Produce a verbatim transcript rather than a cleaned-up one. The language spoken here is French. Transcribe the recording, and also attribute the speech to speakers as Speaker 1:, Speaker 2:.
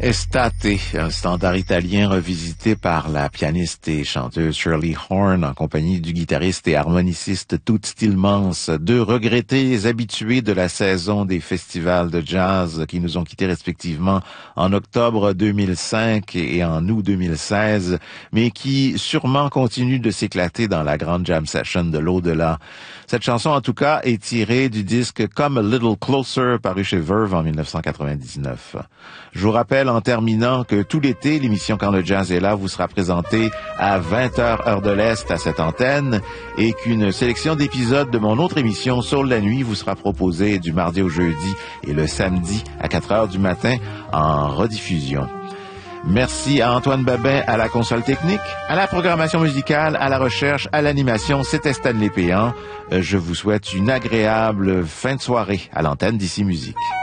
Speaker 1: Estate, un standard italien revisité par la pianiste et chanteuse Shirley Horn en compagnie du guitariste et harmoniciste Toots Thielemans, deux regrettés habitués de la saison des festivals de jazz qui nous ont quittés respectivement en octobre deux mille cinq et en août deux mille seize, mais qui sûrement continuent de s'éclater dans la grande jam session de l'au-delà. Cette chanson, en tout cas, est tirée du disque Come a Little Closer, paru chez Verve en dix-neuf cent quatre-vingt-dix-neuf. Je vous rappelle en terminant que tout l'été, l'émission Quand le jazz est là vous sera présentée à vingt heures heure de l'Est à cette antenne et qu'une sélection d'épisodes de mon autre émission Soul la nuit vous sera proposée du mardi au jeudi et le samedi à quatre heures du matin en rediffusion. Merci à Antoine Babin à la console technique, à la programmation musicale, à la recherche, à l'animation. C'était Stanley Péan. Je vous souhaite une agréable fin de soirée à l'antenne d'Ici Musique.